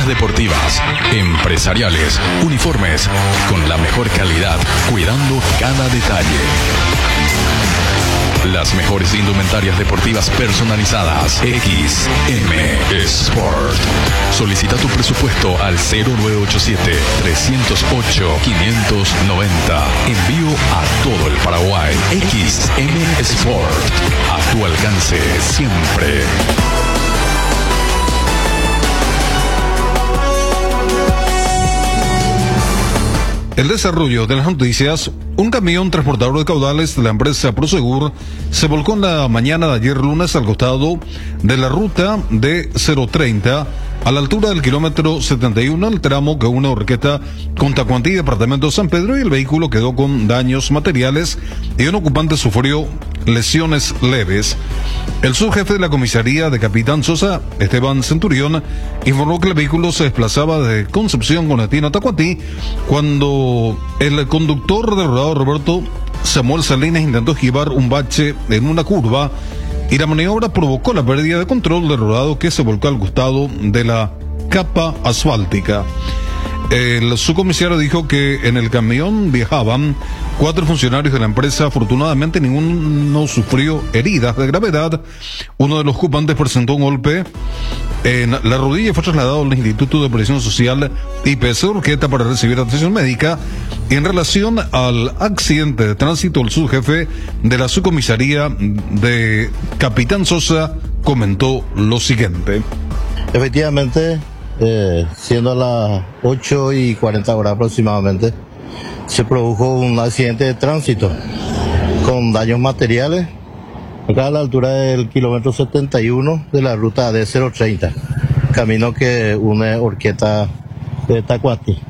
deportivas, empresariales, uniformes, con la mejor calidad, cuidando cada detalle. Las mejores indumentarias deportivas personalizadas. XM Sport. Solicita tu presupuesto al 0987-308-590. Envío a todo el Paraguay. XM Sport. A tu alcance siempre. El desarrollo de las noticias. Un camión transportador de caudales de la empresa Prosegur se volcó en la mañana de ayer lunes al costado de la ruta de 030 a la altura del kilómetro 71, el tramo que une Horqueta con Tacuantí, departamento de San Pedro, y el vehículo quedó con daños materiales y un ocupante sufrió lesiones leves. El subjefe de la comisaría de Capitán Sosa, Esteban Centurión, informó que el vehículo se desplazaba de Concepción con destino a Tacuantí cuando el conductor del rodado Roberto Samuel Salinas intentó esquivar un bache en una curva y la maniobra provocó la pérdida de control del rodado, que se volcó al costado de la capa asfáltica. El subcomisario dijo que en el camión viajaban 4 funcionarios de la empresa. Afortunadamente ninguno sufrió heridas de gravedad. Uno de los ocupantes presentó un golpe en la rodilla y fue trasladado al Instituto de Previsión Social IPS Horqueta para recibir atención médica. Y en relación al accidente de tránsito, el subjefe de la subcomisaría de Capitán Sosa comentó lo siguiente. Efectivamente, siendo a las 8:40 aproximadamente, se produjo un accidente de tránsito con daños materiales acá a la altura del kilómetro 71 de la ruta D030, camino que une Horqueta de Tacuantí.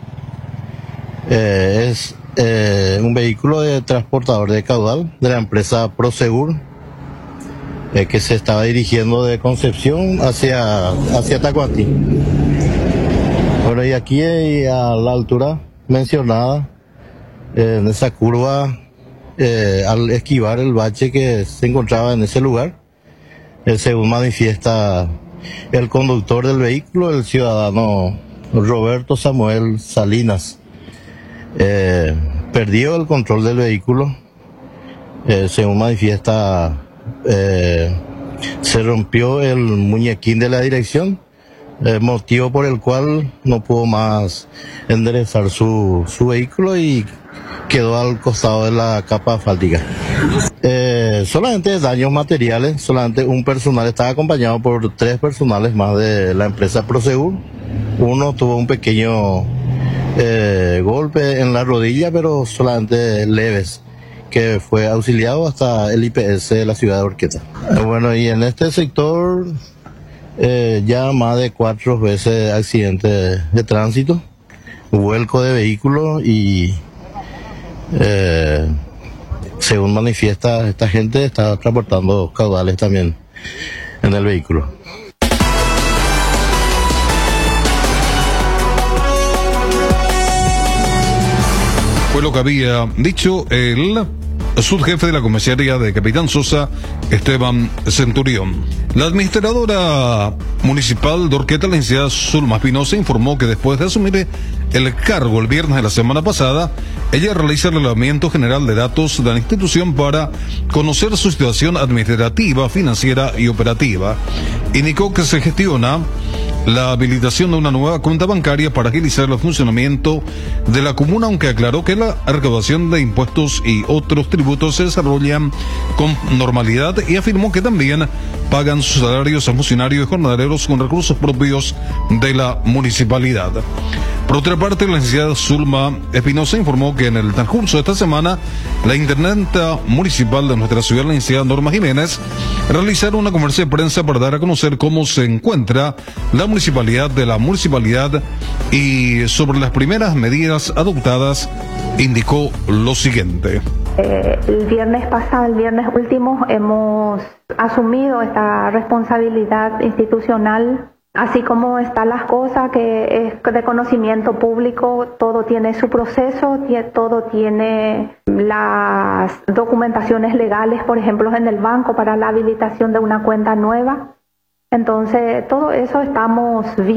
Es un vehículo de transportador de caudal de la empresa Prosegur, que se estaba dirigiendo de Concepción hacia Tacuantí. Bueno, y aquí a la altura mencionada, en esa curva, al esquivar el bache que se encontraba en ese lugar, según manifiesta el conductor del vehículo, el ciudadano Roberto Samuel Salinas, perdió el control del vehículo, según manifiesta, se rompió el muñequín de la dirección, motivo por el cual no pudo más enderezar su vehículo y quedó al costado de la capa asfáltica. Solamente daños materiales, solamente un personal, estaba acompañado por 3 personales más de la empresa Prosegur. Uno tuvo un pequeño golpe en la rodilla, pero solamente leves, que fue auxiliado hasta el IPS de la ciudad de Horqueta. Bueno, y en este sector ya más de 4 veces accidentes de tránsito, vuelco de vehículos y según manifiesta esta gente, está transportando caudales también en el vehículo. Fue lo que había dicho el subjefe de la comisaría de Capitán Sosa, Esteban Centurión. La administradora municipal de Horqueta, la licenciada Zulma Espinosa, informó que después de asumir el cargo el viernes de la semana pasada, ella realiza el relevamiento general de datos de la institución para conocer su situación administrativa, financiera y operativa. Indicó que se gestiona la habilitación de una nueva cuenta bancaria para agilizar el funcionamiento de la comuna, aunque aclaró que la recaudación de impuestos y otros tributos se desarrollan con normalidad, y afirmó que también pagan sus salarios a funcionarios y jornaleros con recursos propios de la municipalidad. Por otra parte, la licenciada Zulma Espinosa informó que en el transcurso de esta semana, la intendenta municipal de nuestra ciudad, la licenciada Norma Jiménez, realizaron una conferencia de prensa para dar a conocer cómo se encuentra la municipalidad y sobre las primeras medidas adoptadas, indicó lo siguiente. El viernes pasado, el viernes último, hemos asumido esta responsabilidad institucional. Así como están las cosas, que es de conocimiento público, todo tiene su proceso, todo tiene las documentaciones legales, por ejemplo, en el banco para la habilitación de una cuenta nueva. Entonces, todo eso estamos viendo.